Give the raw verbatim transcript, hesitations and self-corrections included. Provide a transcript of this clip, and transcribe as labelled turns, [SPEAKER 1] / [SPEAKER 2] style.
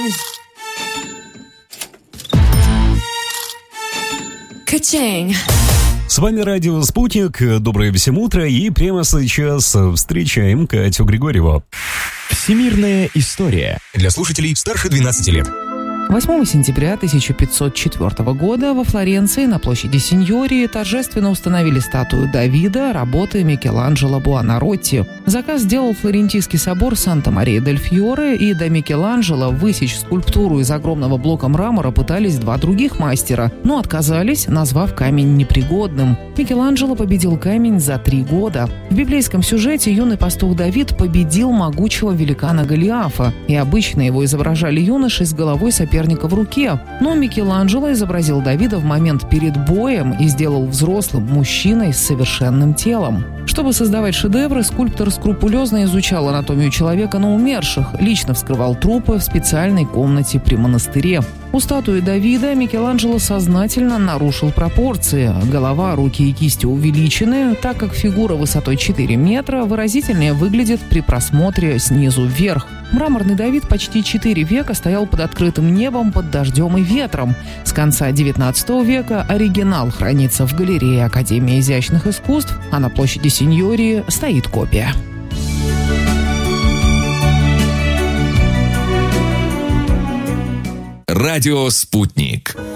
[SPEAKER 1] Качень.
[SPEAKER 2] С вами радио «Спутник». Доброе всем утро. И прямо сейчас встречаем Катю Григорьеву.
[SPEAKER 3] Всемирная история для слушателей старше двенадцати лет.
[SPEAKER 4] восьмого сентября тысяча пятьсот четвёртого года во Флоренции на площади Синьории торжественно установили статую Давида работы Микеланджело Буонаротти. Заказ сделал Флорентийский собор Санта-Мария-дель-Фьоре, и до Микеланджело высечь скульптуру из огромного блока мрамора пытались два других мастера, но отказались, назвав камень непригодным. Микеланджело победил камень за три года. В библейском сюжете юный пастух Давид победил могучего великана Голиафа, и обычно его изображали юношей с головой соперника в руке. Но Микеланджело изобразил Давида в момент перед боем и сделал взрослым мужчиной с совершенным телом. Чтобы создавать шедевры, скульптор скрупулезно изучал анатомию человека на умерших, лично вскрывал трупы в специальной комнате при монастыре. У статуи Давида Микеланджело сознательно нарушил пропорции. Голова, руки и кисти увеличены, так как фигура высотой четыре метра выразительнее выглядит при просмотре снизу вверх. Мраморный Давид почти четыре века стоял под открытым небом, под дождем и ветром. С конца девятнадцатого века оригинал хранится в галерее Академии изящных искусств, а на площади Синьории стоит копия.
[SPEAKER 3] Радио «Спутник».